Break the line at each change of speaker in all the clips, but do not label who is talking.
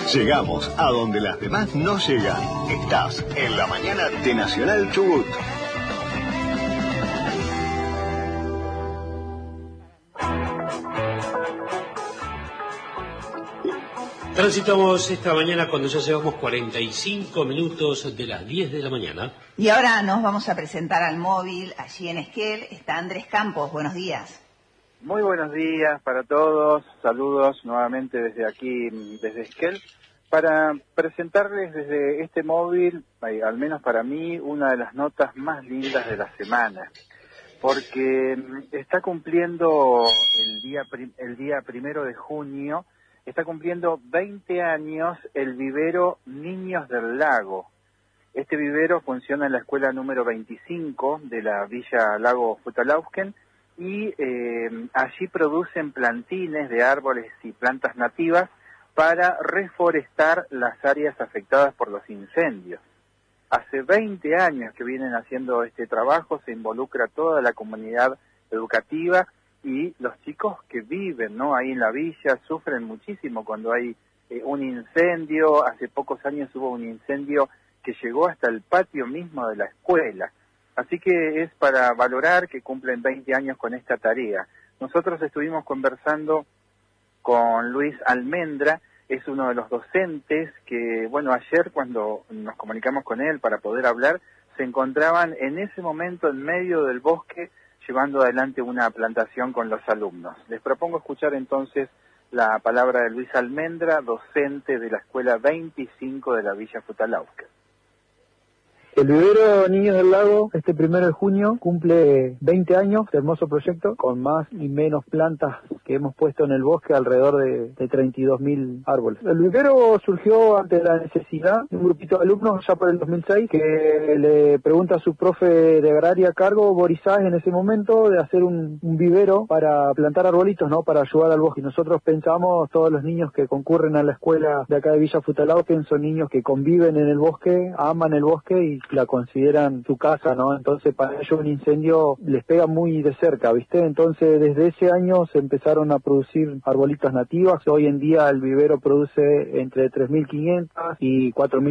Llegamos a donde las demás no llegan. Estás en la mañana de Nacional Chubut.
Transitamos esta mañana cuando ya llevamos 45 minutos de las 10 de la mañana.
Y ahora nos vamos a presentar al móvil. Allí en Esquel está Andrés Campos. Buenos días.
Muy buenos días para todos. Saludos nuevamente desde aquí, desde Esquel, para presentarles desde este móvil, al menos para mí, una de las notas más lindas de la semana. Porque está cumpliendo el día 1 de junio, está cumpliendo 20 años el vivero Niños del Lago. Este vivero funciona en la escuela número 25 de la Villa Lago Futalaufken y allí producen plantines de árboles y plantas nativas para reforestar las áreas afectadas por los incendios. Hace 20 años que vienen haciendo este trabajo, se involucra toda la comunidad educativa y los chicos que viven, ¿no?, ahí en la villa sufren muchísimo cuando hay un incendio. Hace pocos años hubo un incendio que llegó hasta el patio mismo de la escuela. Así que es para valorar que cumplen 20 años con esta tarea. Nosotros estuvimos conversando con Luis Almendra, es uno de los docentes que, bueno, ayer cuando nos comunicamos con él para poder hablar, se encontraban en ese momento en medio del bosque llevando adelante una plantación con los alumnos. Les propongo escuchar entonces la palabra de Luis Almendra, docente de la Escuela 25 de la Villa Futalaufken.
El vivero Niños del Lago, este 1 de junio, cumple 20 años, este hermoso proyecto, con más y menos plantas que hemos puesto en el bosque, alrededor de 32.000 árboles. El vivero surgió ante la necesidad de un grupito de alumnos ya por el 2006, que le pregunta a su profe de agraria a cargo, Boris Sáez, en ese momento, de hacer un vivero para plantar arbolitos, ¿no?, para ayudar al bosque. Y nosotros pensamos, todos los niños que concurren a la escuela de acá de Villa Futalaufken son niños que conviven en el bosque, aman el bosque y la consideran su casa, ¿no? Entonces para ellos un incendio les pega muy de cerca, ¿viste? Entonces desde ese año se empezaron a producir arbolitos nativas. Hoy en día el vivero produce entre 3.500 y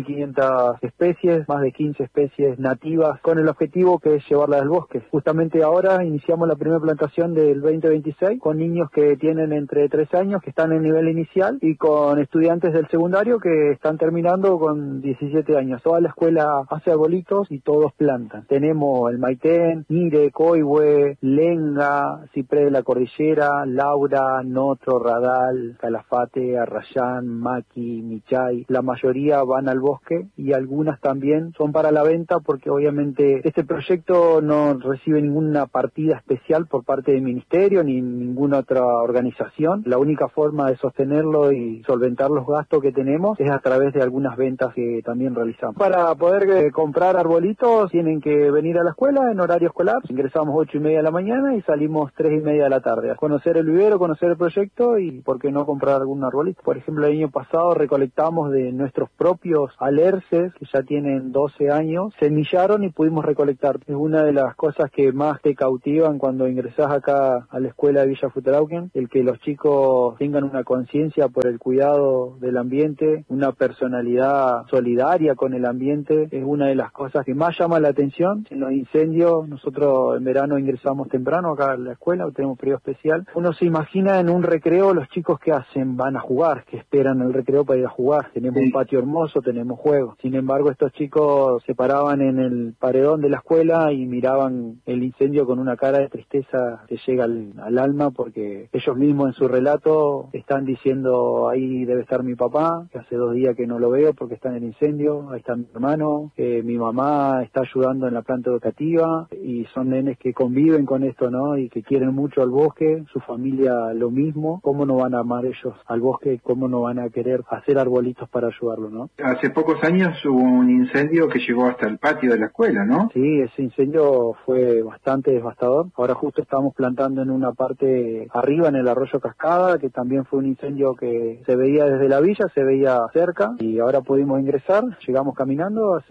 4.500 especies, más de 15 especies nativas, con el objetivo que es llevarlas al bosque. Justamente ahora iniciamos la primera plantación del 2026 con niños que tienen entre 3 años, que están en nivel inicial, y con estudiantes del secundario que están terminando con 17 años. Toda la escuela hace arbolitos y todos plantan. Tenemos el maitén, nire, coihue, lenga, ciprés de la cordillera, laura, notro, radal, calafate, arrayán, maqui, michay. La mayoría van al bosque y algunas también son para la venta, porque obviamente este proyecto no recibe ninguna partida especial por parte del ministerio ni ninguna otra organización. La única forma de sostenerlo y solventar los gastos que tenemos es a través de algunas ventas que también realizamos. Para poder comprar arbolitos tienen que venir a la escuela en horario escolar. Ingresamos 8:30 de la mañana y salimos 3:30 de la tarde. A conocer el vivero, conocer el proyecto y por qué no comprar algún arbolito. Por ejemplo, el año pasado recolectamos de nuestros propios alerces, que ya tienen 12 años, semillaron y pudimos recolectar. Es una de las cosas que más te cautivan cuando ingresás acá a la escuela de Villa Futalaufken, el que los chicos tengan una conciencia por el cuidado del ambiente, una personalidad solidaria con el ambiente, es una de las cosas que más llama la atención. En los incendios, nosotros en verano ingresamos temprano acá a la escuela, tenemos periodo especial. Uno se imagina en un recreo los chicos que hacen, van a jugar, que esperan el recreo para ir a jugar. Tenemos un patio hermoso, tenemos juegos. Sin embargo, estos chicos se paraban en el paredón de la escuela y miraban el incendio con una cara de tristeza que llega al alma, porque ellos mismos en su relato están diciendo: ahí debe estar mi papá, que hace 2 días que no lo veo porque está en el incendio, ahí está mi hermano, mi mamá está ayudando en la planta educativa, y son nenes que conviven con esto, ¿no? Y que quieren mucho al bosque, su familia lo mismo. ¿Cómo no van a amar ellos al bosque? ¿Cómo no van a querer hacer arbolitos para ayudarlo, no?
Hace pocos años hubo un incendio que llegó hasta el patio de la escuela, ¿no?
Sí, ese incendio fue bastante devastador. Ahora justo estamos plantando en una parte arriba, en el arroyo Cascada, que también fue un incendio que se veía desde la villa, se veía cerca, y ahora pudimos ingresar. Llegamos caminando hace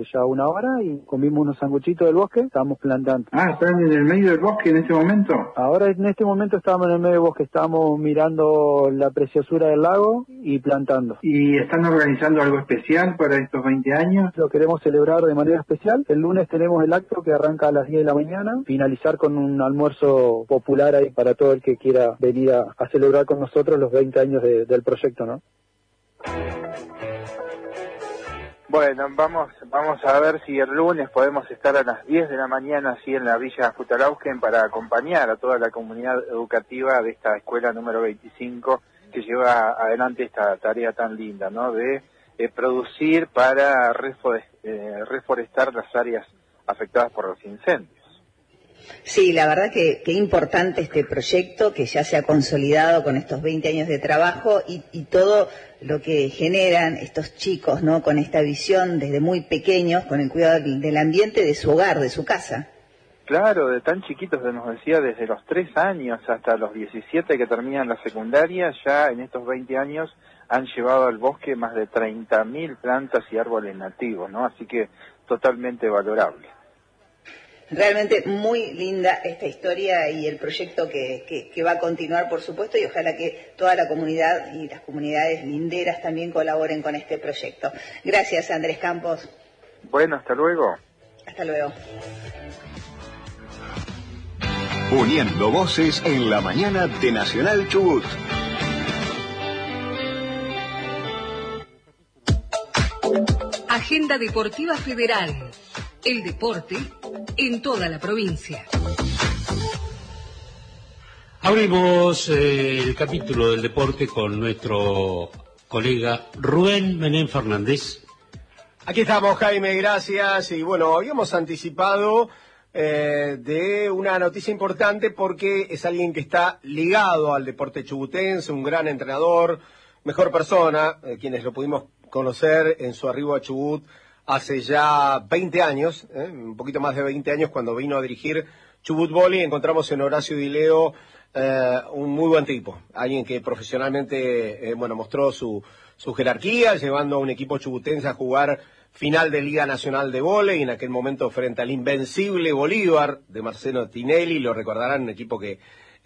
ya 1 hora y comimos unos sanguchitos del bosque, estábamos plantando.
Ah, ¿están en el medio del bosque en este momento?
Ahora en este momento estábamos en el medio del bosque, estábamos mirando la preciosura del lago y plantando.
¿Y están organizando algo especial para estos 20 años?
Lo queremos celebrar de manera especial. El lunes tenemos el acto que arranca a las 10 de la mañana, finalizar con un almuerzo popular ahí para todo el que quiera venir a celebrar con nosotros los 20 años del proyecto, ¿no?
Bueno, vamos a ver si el lunes podemos estar a las 10 de la mañana así en la Villa Futalausken para acompañar a toda la comunidad educativa de esta escuela número 25 que lleva adelante esta tarea tan linda, ¿no? De producir para reforestar las áreas afectadas por los incendios.
Sí, la verdad que importante este proyecto que ya se ha consolidado con estos 20 años de trabajo y todo lo que generan estos chicos, ¿no? Con esta visión desde muy pequeños, con el cuidado del ambiente de su hogar, de su casa.
Claro, de tan chiquitos, nos decía, desde los 3 años hasta los 17 que terminan la secundaria, ya en estos 20 años han llevado al bosque más de 30.000 plantas y árboles nativos, ¿no? Así que totalmente valorable.
Realmente muy linda esta historia y el proyecto que va a continuar, por supuesto, y ojalá que toda la comunidad y las comunidades linderas también colaboren con este proyecto. Gracias, Andrés Campos.
Bueno, hasta luego.
Hasta luego.
Uniendo voces en la mañana de Nacional Chubut.
Agenda Deportiva Federal. El deporte en toda la provincia.
Abrimos el capítulo del deporte con nuestro colega Rubén Menem Fernández.
Aquí estamos, Jaime, gracias. Y bueno, habíamos anticipado de una noticia importante porque es alguien que está ligado al deporte chubutense, un gran entrenador, mejor persona, quienes lo pudimos conocer en su arribo a Chubut hace ya 20 años, un poquito más de 20 años, cuando vino a dirigir Chubut Volley. Encontramos en Horacio Dileo un muy buen tipo, alguien que profesionalmente mostró su jerarquía, llevando a un equipo chubutense a jugar final de Liga Nacional de Volley, en aquel momento frente al invencible Bolívar de Marcelo Tinelli. Lo recordarán, un equipo que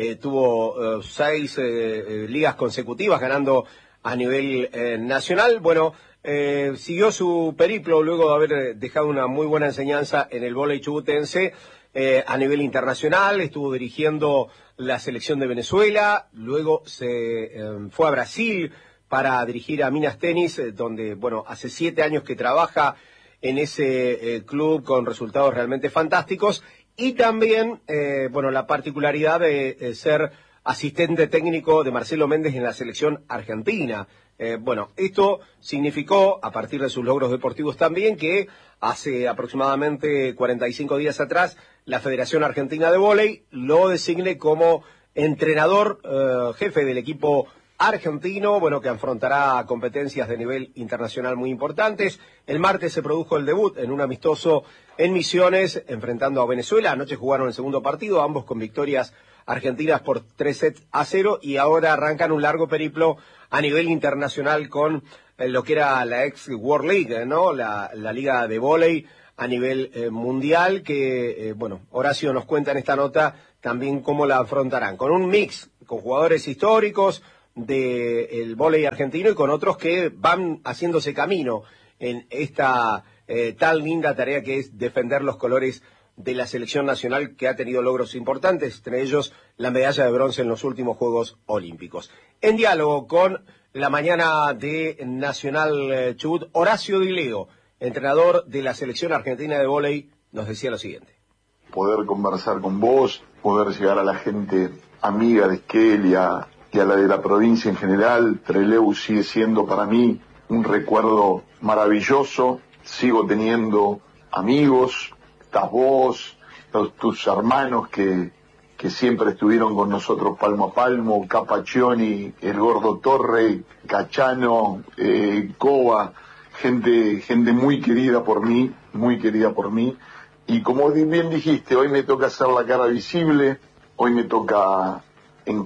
tuvo 6 ligas consecutivas ganando a nivel nacional. Bueno, siguió su periplo luego de haber dejado una muy buena enseñanza en el vóley chubutense a nivel internacional. Estuvo dirigiendo la selección de Venezuela, luego se fue a Brasil para dirigir a Minas Tenis, donde, hace 7 años que trabaja en ese club con resultados realmente fantásticos, y también, la particularidad de ser asistente técnico de Marcelo Méndez en la selección argentina. Esto significó, a partir de sus logros deportivos también, que hace aproximadamente 45 días atrás, la Federación Argentina de Vóley lo designe como entrenador jefe del equipo argentino, que afrontará competencias de nivel internacional muy importantes. El martes se produjo el debut en un amistoso en Misiones, enfrentando a Venezuela. Anoche jugaron el segundo partido, ambos con victorias argentinas por 3-0, y ahora arrancan un largo periplo a nivel internacional con lo que era la ex World League, ¿no? La liga de vóley a nivel mundial, que, Horacio nos cuenta en esta nota también cómo la afrontarán, con un mix, con jugadores históricos del vóley argentino y con otros que van haciéndose camino en esta tan linda tarea que es defender los colores de la selección nacional, que ha tenido logros importantes, entre ellos la medalla de bronce en los últimos Juegos Olímpicos. En diálogo con la mañana de Nacional Chubut, Horacio Dileo, entrenador de la selección argentina de vóley, nos decía lo siguiente.
Poder conversar con vos, poder llegar a la gente amiga de Esquel y a la de la provincia en general. Trelew sigue siendo para mí un recuerdo maravilloso. Sigo teniendo amigos, estás vos, tus hermanos que siempre estuvieron con nosotros palmo a palmo, Capaccioni, el Gordo Torre, Cachano, Cova, gente muy querida por mí, y como bien dijiste, hoy me toca hacer la cara visible, hoy me toca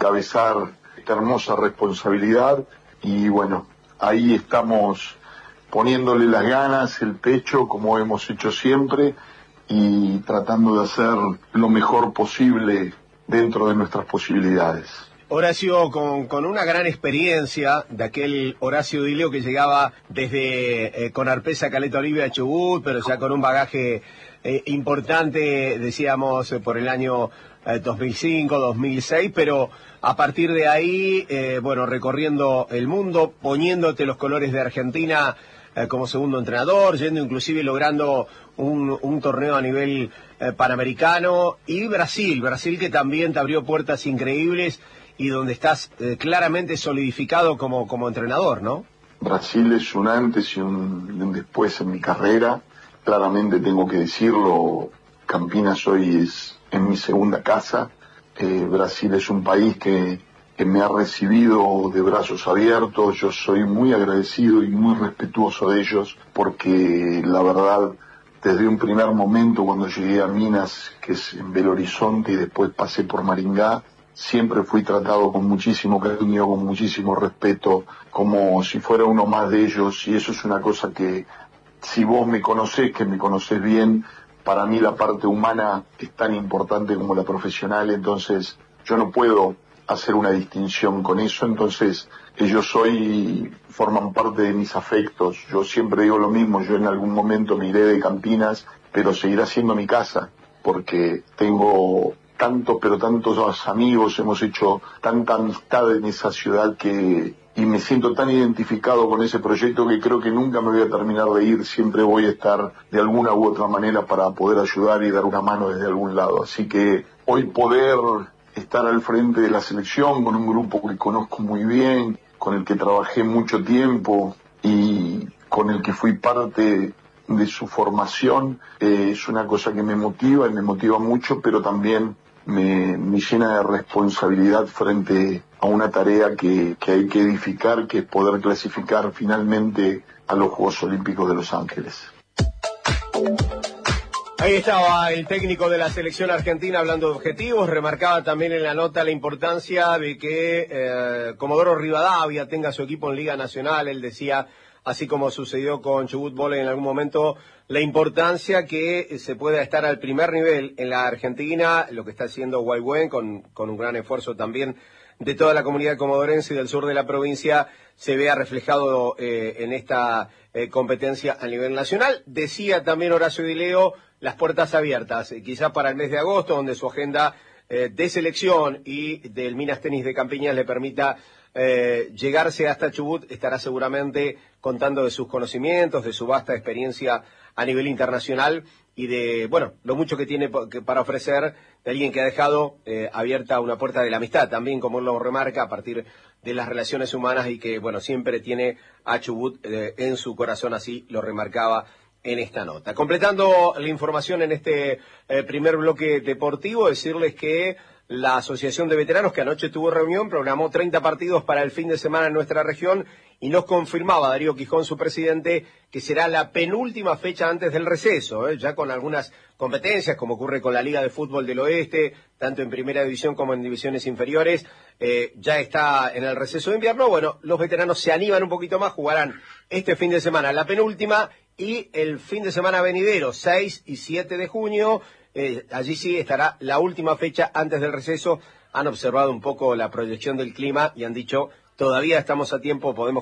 encabezar esta hermosa responsabilidad, y ahí estamos poniéndole las ganas, el pecho, como hemos hecho siempre, y tratando de hacer lo mejor posible dentro de nuestras posibilidades.
Horacio, con una gran experiencia de aquel Horacio Dileo que llegaba desde con Arpesa, Caleta Olivia, Chubut, pero ya con un bagaje importante, decíamos, por el año 2005, 2006, pero a partir de ahí, bueno, recorriendo el mundo, poniéndote los colores de Argentina como segundo entrenador, yendo inclusive logrando un torneo a nivel panamericano, y Brasil que también te abrió puertas increíbles y donde estás claramente solidificado como entrenador, ¿no?
Brasil es un antes y un después en mi carrera, claramente tengo que decirlo. Campinas hoy es en mi segunda casa. Brasil es un país que me ha recibido de brazos abiertos. Yo soy muy agradecido y muy respetuoso de ellos, porque la verdad, desde un primer momento cuando llegué a Minas, que es en Belo Horizonte, y después pasé por Maringá, siempre fui tratado con muchísimo cariño, con muchísimo respeto, como si fuera uno más de ellos, y eso es una cosa que, si vos me conocés, que me conocés bien, para mí la parte humana es tan importante como la profesional, entonces yo no puedo hacer una distinción con eso. Entonces ellos hoy forman parte de mis afectos. Yo siempre digo lo mismo, yo en algún momento me iré de Campinas, pero seguirá siendo mi casa, porque tengo tantos amigos, hemos hecho tanta amistad en esa ciudad y me siento tan identificado con ese proyecto que creo que nunca me voy a terminar de ir. Siempre voy a estar de alguna u otra manera para poder ayudar y dar una mano desde algún lado. Así que hoy poder estar al frente de la selección con un grupo que conozco muy bien, con el que trabajé mucho tiempo y con el que fui parte de su formación, es una cosa que me motiva y me motiva mucho, pero también me llena de responsabilidad frente a una tarea que hay que edificar, que es poder clasificar finalmente a los Juegos Olímpicos de Los Ángeles.
Ahí estaba el técnico de la selección argentina hablando de objetivos, remarcaba también en la nota la importancia de que Comodoro Rivadavia tenga su equipo en Liga Nacional. Él decía, así como sucedió con Chubut Volley en algún momento, la importancia que se pueda estar al primer nivel en la Argentina, lo que está haciendo Guaygüen con un gran esfuerzo también de toda la comunidad comodorense y del sur de la provincia, se vea reflejado en esta competencia a nivel nacional. Decía también Horacio Dileo, las puertas abiertas, quizás para el mes de agosto, donde su agenda de selección y del Minas Tenis de Campiñas le permita llegarse hasta Chubut, estará seguramente contando de sus conocimientos, de su vasta experiencia a nivel internacional y de, bueno, lo mucho que tiene para ofrecer, de alguien que ha dejado abierta una puerta de la amistad, también como él lo remarca, a partir de las relaciones humanas, y que, bueno, siempre tiene a Chubut en su corazón, así lo remarcaba en esta nota. Completando la información en este primer bloque deportivo, decirles que la Asociación de Veteranos, que anoche tuvo reunión, programó 30 partidos para el fin de semana en nuestra región y nos confirmaba Darío Quijón, su presidente, que será la penúltima fecha antes del receso, ya con algunas competencias, como ocurre con la Liga de Fútbol del Oeste, tanto en primera división como en divisiones inferiores, ya está en el receso de invierno. Bueno, los veteranos se animan un poquito más, jugarán este fin de semana la penúltima y el fin de semana venidero, 6 y 7 de junio, allí sí estará la última fecha antes del receso. Han observado un poco la proyección del clima y han dicho, todavía estamos a tiempo, podemos